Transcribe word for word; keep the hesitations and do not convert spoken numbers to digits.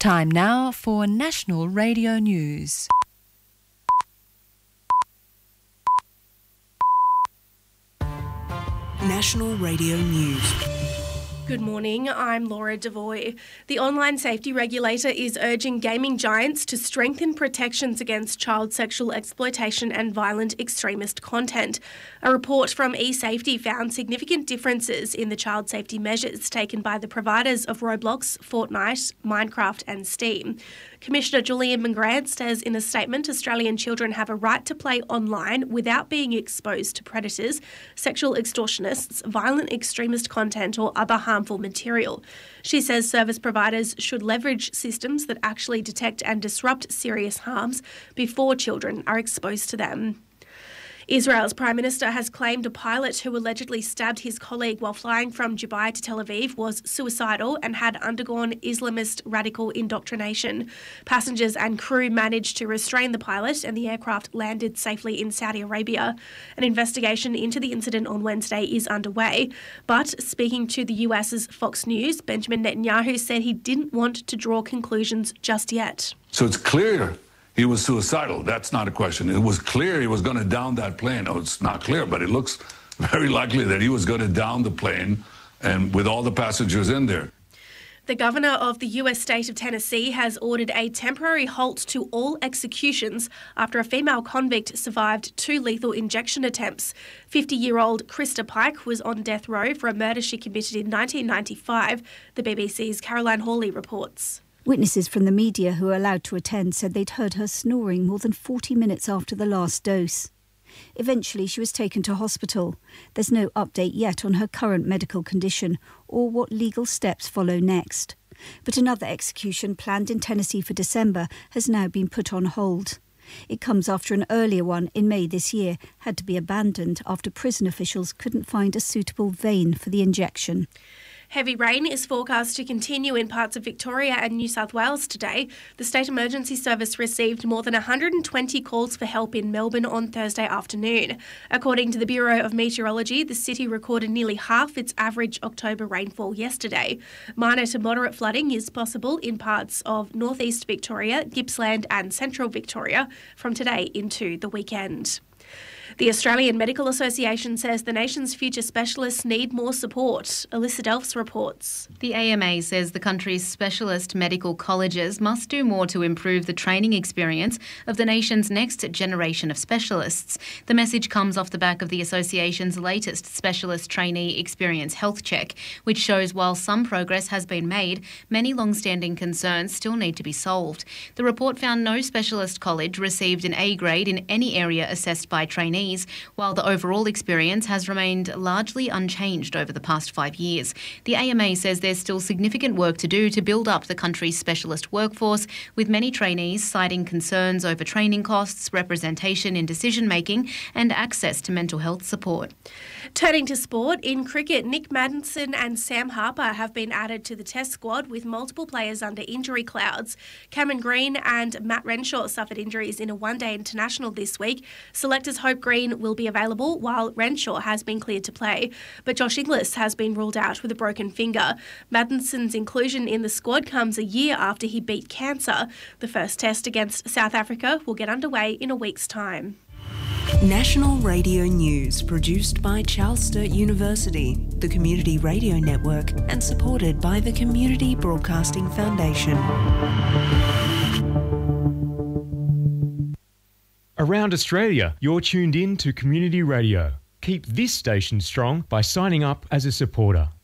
Time now for National Radio News. National Radio News. Good morning, I'm Laura Devoy. The online safety regulator is urging gaming giants to strengthen protections against child sexual exploitation and violent extremist content. A report from eSafety found significant differences in the child safety measures taken by the providers of Roblox, Fortnite, Minecraft and Steam. Commissioner Julian McGrath says in a statement Australian children have a right to play online without being exposed to predators, sexual extortionists, violent extremist content or other harmful material. She says service providers should leverage systems that actually detect and disrupt serious harms before children are exposed to them. Israel's Prime Minister has claimed a pilot who allegedly stabbed his colleague while flying from Dubai to Tel Aviv was suicidal and had undergone Islamist radical indoctrination. Passengers and crew managed to restrain the pilot and the aircraft landed safely in Saudi Arabia. An investigation into the incident on Wednesday is underway, but speaking to the U S's Fox News, Benjamin Netanyahu said he didn't want to draw conclusions just yet. So it's clear he was suicidal. That's not a question. It was clear he was going to down that plane. Oh, it's not clear, but it looks very likely that he was going to down the plane and with all the passengers in there. The governor of the U S state of Tennessee has ordered a temporary halt to all executions after a female convict survived two lethal injection attempts. fifty-year-old Krista Pike was on death row for a murder she committed in nineteen ninety-five, the B B C's Caroline Hawley reports. Witnesses from the media who were allowed to attend said they'd heard her snoring more than forty minutes after the last dose. Eventually, she was taken to hospital. There's no update yet on her current medical condition or what legal steps follow next. But another execution planned in Tennessee for December has now been put on hold. It comes after an earlier one in May this year had to be abandoned after prison officials couldn't find a suitable vein for the injection. Heavy rain is forecast to continue in parts of Victoria and New South Wales today. The State Emergency Service received more than one hundred twenty calls for help in Melbourne on Thursday afternoon. According to the Bureau of Meteorology, the city recorded nearly half its average October rainfall yesterday. Minor to moderate flooding is possible in parts of northeast Victoria, Gippsland and central Victoria from today into the weekend. The Australian Medical Association says the nation's future specialists need more support. Alyssa Delfs reports. The A M A says the country's specialist medical colleges must do more to improve the training experience of the nation's next generation of specialists. The message comes off the back of the association's latest Specialist Trainee Experience Health Check, which shows while some progress has been made, many long-standing concerns still need to be solved. The report found no specialist college received an A grade in any area assessed by trainees, while the overall experience has remained largely unchanged over the past five years. The A M A says there's still significant work to do to build up the country's specialist workforce, with many trainees citing concerns over training costs, representation in decision-making and access to mental health support. Turning to sport, in cricket, Nick Maddinson and Sam Harper have been added to the Test squad with multiple players under injury clouds. Cameron Green and Matt Renshaw suffered injuries in a one-day international this week. Selectors hope Green will be available while Renshaw has been cleared to play, but Josh Inglis has been ruled out with a broken finger. Maddinson's inclusion in the squad comes a year after he beat cancer. The first test against South Africa will get underway in a week's time. National Radio News, produced by Charles Sturt University, the Community Radio Network, and supported by the Community Broadcasting Foundation. Around Australia, you're tuned in to Community Radio. Keep this station strong by signing up as a supporter.